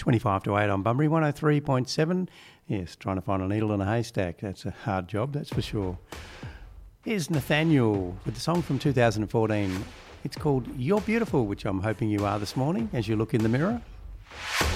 25 to 8 on Bunbury, 103.7. Yes, trying to find a needle in a haystack. That's a hard job, that's for sure. Here's Nathaniel with the song from 2014. It's called You're Beautiful, which I'm hoping you are this morning as you look in the mirror.